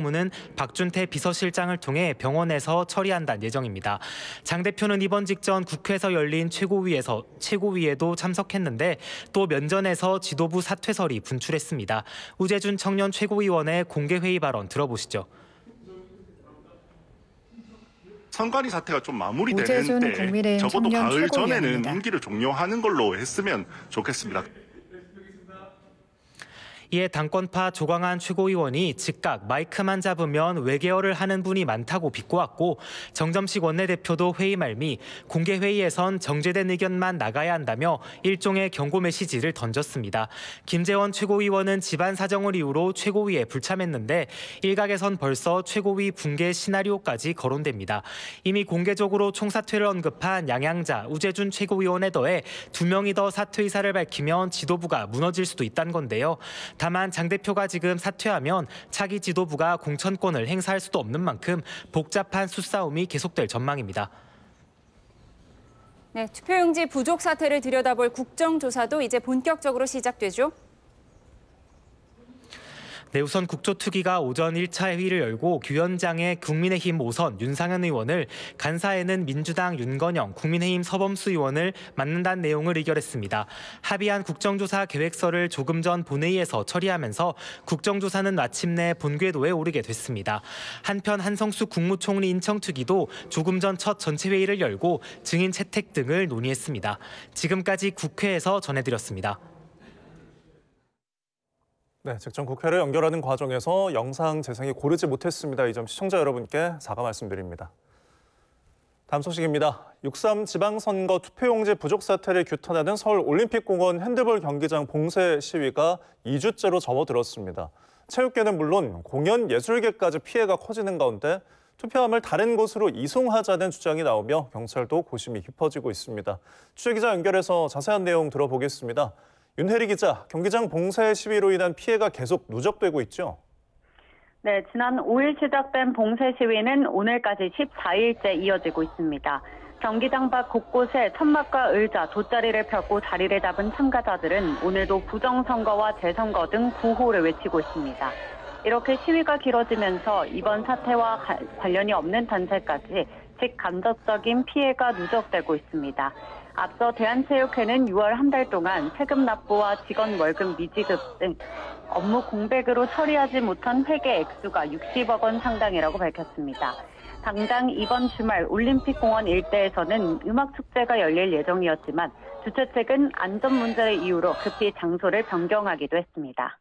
방문은 박준태 비서실장을 통해 병원에서 처리한다는 예정입니다. 장 대표는 이번 직전 국회에서 열린 최고위에도 참석했는데 또 면전에서 지도부 사퇴설이 분출했습니다. 우재준 청년 최고위원의 공개회의 발언 들어보시죠. 선관위 사태가 좀 마무리되는데 적어도 가을 전에는 임기를 종료하는 걸로 했으면 좋겠습니다. 이에 당권파 조광한 최고위원이 즉각 마이크만 잡으면 외계어를 하는 분이 많다고 비꼬았고 정점식 원내대표도 회의 말미 공개회의에선 정제된 의견만 나가야 한다며 일종의 경고 메시지를 던졌습니다. 김재원 최고위원은 집안 사정을 이유로 최고위에 불참했는데 일각에선 벌써 최고위 붕괴 시나리오까지 거론됩니다. 이미 공개적으로 총사퇴를 언급한 양양자, 우재준 최고위원에 더해 2명이 더 사퇴 의사를 밝히면 지도부가 무너질 수도 있다는 건데요. 다만 장 대표가 지금 사퇴하면 차기 지도부가 공천권을 행사할 수도 없는 만큼 복잡한 수싸움이 계속될 전망입니다. 네, 투표용지 부족 사태를 들여다볼 국정조사도 이제 본격적으로 시작되죠. 네, 우선 국조특위가 오전 1차 회의를 열고 규현장의 국민의힘 5선 윤상현 의원을, 간사에는 민주당 윤건영, 국민의힘 서범수 의원을 맡는다는 내용을 의결했습니다. 합의한 국정조사 계획서를 조금 전 본회의에서 처리하면서 국정조사는 마침내 본궤도에 오르게 됐습니다. 한편 한성수 국무총리 인천특위도 조금 전 첫 전체 회의를 열고 증인 채택 등을 논의했습니다. 지금까지 국회에서 전해드렸습니다. 네, 직전 국회를 연결하는 과정에서 영상 재생이 고르지 못했습니다. 이 점 시청자 여러분께 사과 말씀드립니다. 다음 소식입니다. 6.3 지방선거 투표용지 부족 사태를 규탄하는 서울올림픽공원 핸드볼 경기장 봉쇄 시위가 2주째로 접어들었습니다. 체육계는 물론 공연 예술계까지 피해가 커지는 가운데 투표함을 다른 곳으로 이송하자는 주장이 나오며 경찰도 고심이 깊어지고 있습니다. 취재기자 연결해서 자세한 내용 들어보겠습니다. 윤혜리 기자, 경기장 봉쇄 시위로 인한 피해가 계속 누적되고 있죠? 네, 지난 5일 시작된 봉쇄 시위는 오늘까지 14일째 이어지고 있습니다. 경기장 밖 곳곳에 천막과 의자, 돗자리를 펴고 자리를 잡은 참가자들은 오늘도 부정선거와 재선거 등 구호를 외치고 있습니다. 이렇게 시위가 길어지면서 이번 사태와 관련이 없는 단체까지 직간접적인 피해가 누적되고 있습니다. 앞서 대한체육회는 6월 한 달 동안 세금 납부와 직원 월급 미지급 등 업무 공백으로 처리하지 못한 회계 액수가 60억 원 상당이라고 밝혔습니다. 당장 이번 주말 올림픽공원 일대에서는 음악축제가 열릴 예정이었지만 주최 측은 안전 문제를 이유로 급히 장소를 변경하기도 했습니다.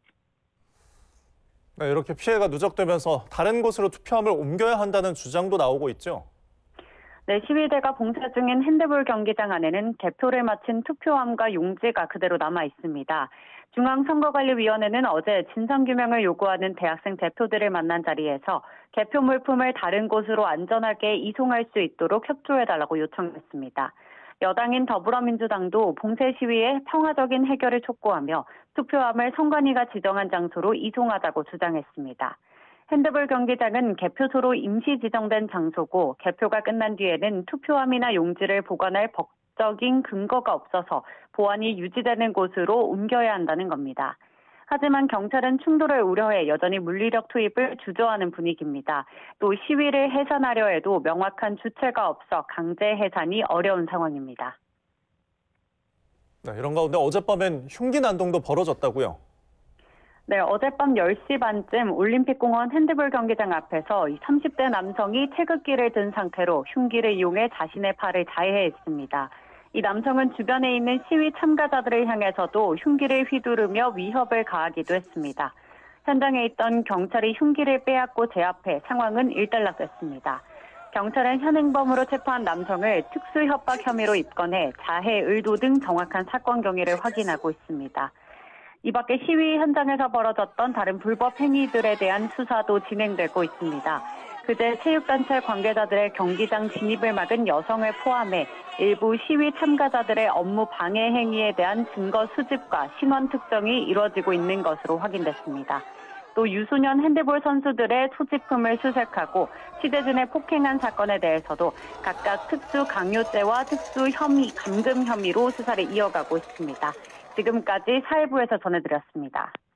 네, 이렇게 피해가 누적되면서 다른 곳으로 투표함을 옮겨야 한다는 주장도 나오고 있죠? 네, 시위대가 봉쇄 중인 핸드볼 경기장 안에는 개표를 마친 투표함과 용지가 그대로 남아 있습니다. 중앙선거관리위원회는 어제 진상규명을 요구하는 대학생 대표들을 만난 자리에서 개표 물품을 다른 곳으로 안전하게 이송할 수 있도록 협조해달라고 요청했습니다. 여당인 더불어민주당도 봉쇄 시위의 평화적인 해결을 촉구하며 투표함을 선관위가 지정한 장소로 이송하자고 주장했습니다. 핸드볼 경기장은 개표소로 임시 지정된 장소고 개표가 끝난 뒤에는 투표함이나 용지를 보관할 법적인 근거가 없어서 보안이 유지되는 곳으로 옮겨야 한다는 겁니다. 하지만 경찰은 충돌을 우려해 여전히 물리력 투입을 주저하는 분위기입니다. 또 시위를 해산하려 해도 명확한 주체가 없어 강제 해산이 어려운 상황입니다. 네, 이런 가운데 어젯밤엔 흉기 난동도 벌어졌다고요? 네, 어젯밤 10시 반쯤 올림픽공원 핸드볼 경기장 앞에서 30대 남성이 태극기를 든 상태로 흉기를 이용해 자신의 팔을 자해했습니다. 이 남성은 주변에 있는 시위 참가자들을 향해서도 흉기를 휘두르며 위협을 가하기도 했습니다. 현장에 있던 경찰이 흉기를 빼앗고 제압해 상황은 일단락됐습니다. 경찰은 현행범으로 체포한 남성을 특수협박 혐의로 입건해 자해 의도 등 정확한 사건 경위를 확인하고 있습니다. 이 밖에 시위 현장에서 벌어졌던 다른 불법 행위들에 대한 수사도 진행되고 있습니다. 그제 체육단체 관계자들의 경기장 진입을 막은 여성을 포함해 일부 시위 참가자들의 업무 방해 행위에 대한 증거 수집과 신원 특정이 이루어지고 있는 것으로 확인됐습니다. 또 유소년 핸드볼 선수들의 소지품을 수색하고 취재진을 폭행한 사건에 대해서도 각각 특수 강요죄와 특수 혐의, 감금 혐의로 수사를 이어가고 있습니다. 지금까지 사회부에서 전해드렸습니다.